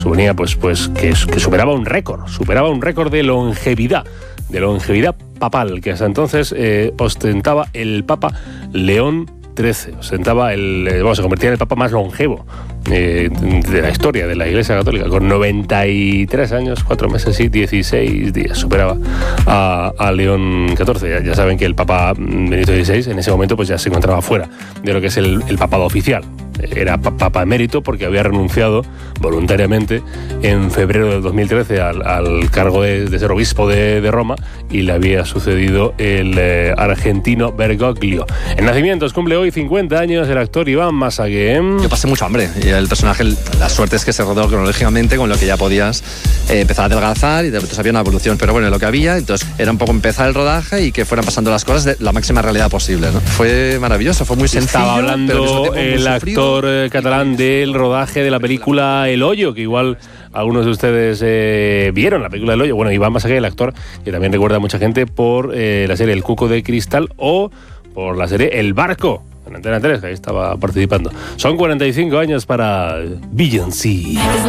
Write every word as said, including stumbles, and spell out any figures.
Suponía pues, pues que, que superaba un récord, superaba un récord de longevidad, de longevidad papal, que hasta entonces eh, ostentaba el Papa León trece, ostentaba el, eh, vamos, se convertía en el Papa más longevo eh, de la historia de la Iglesia Católica, con noventa y tres años, cuatro meses y dieciséis días, superaba a, a León catorce. Ya, ya saben que el Papa Benedicto dieciséis en ese momento pues ya se encontraba fuera de lo que es el, el papado oficial. Era papa emérito porque había renunciado voluntariamente en febrero del dos mil trece al, al cargo de, de ser obispo de, de Roma, y le había sucedido el eh, argentino Bergoglio. En nacimientos cumple hoy cincuenta años el actor Iván Massagué. Yo pasé mucho hambre y el personaje, la suerte es que se rodó cronológicamente, con lo que ya podías eh, empezar a adelgazar y de repente había una evolución, pero bueno, lo que había, entonces era un poco empezar el rodaje y que fueran pasando las cosas de la máxima realidad posible, ¿no? Fue maravilloso, fue muy sencillo. Estaba hablando el actor catalán del rodaje de la película El Hoyo, que igual algunos de ustedes eh, vieron la película El Hoyo. Bueno, Iván Massagué, el actor que también recuerda a mucha gente por eh, la serie El Cuco de Cristal o por la serie El Barco en Antena tres, que ahí estaba participando. Son cuarenta y cinco años para Beyoncé.